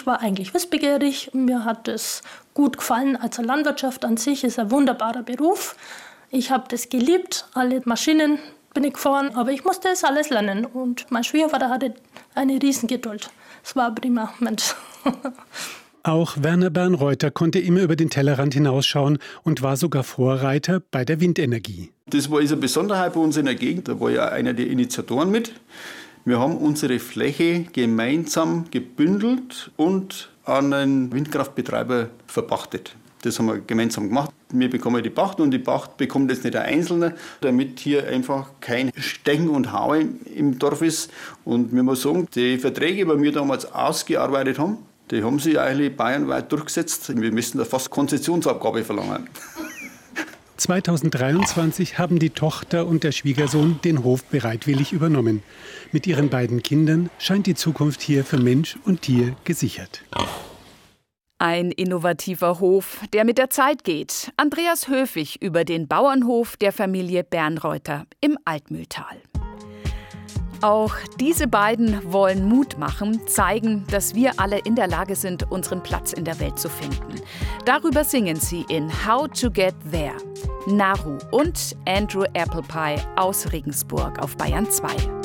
war eigentlich wissbegierig. Mir hat es gut gefallen. Also Landwirtschaft an sich ist ein wunderbarer Beruf. Ich habe das geliebt. Alle Maschinen bin ich gefahren, aber ich musste das alles lernen. Und mein Schwiegervater hatte eine Riesengeduld. Es war ein prima Mensch. Auch Werner Bernreuther konnte immer über den Tellerrand hinausschauen und war sogar Vorreiter bei der Windenergie. Das war eine Besonderheit bei uns in der Gegend. Da war ja einer der Initiatoren mit. Wir haben unsere Fläche gemeinsam gebündelt und an einen Windkraftbetreiber verpachtet. Das haben wir gemeinsam gemacht. Wir bekommen die Pacht und die Pacht bekommt jetzt nicht ein Einzelner, damit hier einfach kein Stechen und Hauen im Dorf ist. Und wir muss sagen, die Verträge, die wir damals ausgearbeitet haben, die haben sich eigentlich bayernweit durchgesetzt. Wir müssen da fast Konzessionsabgabe verlangen. 2023 haben die Tochter und der Schwiegersohn den Hof bereitwillig übernommen. Mit ihren beiden Kindern scheint die Zukunft hier für Mensch und Tier gesichert. Ein innovativer Hof, der mit der Zeit geht. Andreas Höfig über den Bauernhof der Familie Bernreuther im Altmühltal. Auch diese beiden wollen Mut machen, zeigen, dass wir alle in der Lage sind, unseren Platz in der Welt zu finden. Darüber singen sie in How to Get There. Naru und Andrew Applepie aus Regensburg auf Bayern 2.